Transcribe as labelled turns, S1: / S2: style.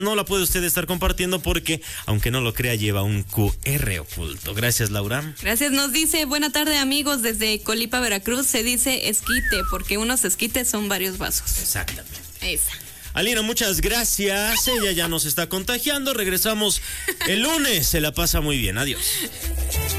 S1: no la puede usted estar compartiendo porque, aunque no lo crea, lleva un QR oculto. Gracias, Laura.
S2: Gracias. Nos dice, buena tarde, amigos, desde Colipa, Veracruz. Se dice esquite, porque unos esquites son varios vasos.
S1: Exactamente.
S2: Esa.
S1: Alina, muchas gracias. Ella ya nos está contagiando. Regresamos el lunes. Se la pasa muy bien. Adiós.